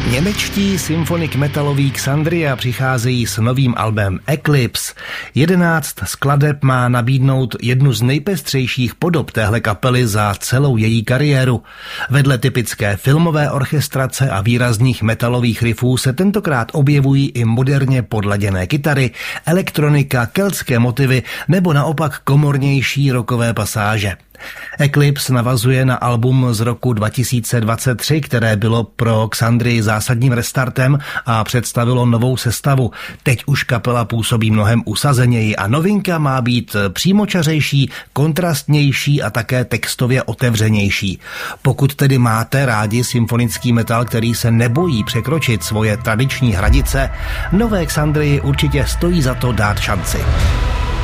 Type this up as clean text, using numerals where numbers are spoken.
Němečtí symfonik metalový Xandria přicházejí s novým albem Eclipse. 11 skladeb má nabídnout jednu z nejpestřejších podob téhle kapely za celou její kariéru. Vedle typické filmové orchestrace a výrazných metalových riffů se tentokrát objevují i moderně podladěné kytary, elektronika, keltské motivy nebo naopak komornější rockové pasáže. Eclipse navazuje na album z roku 2023, které bylo pro Xandrii zásadním restartem a představilo novou sestavu. Teď už kapela působí mnohem usazeněji a novinka má být přímočařejší, kontrastnější a také textově otevřenější. Pokud tedy máte rádi symfonický metal, který se nebojí překročit svoje tradiční hranice, nové Xandrii určitě stojí za to dát šanci.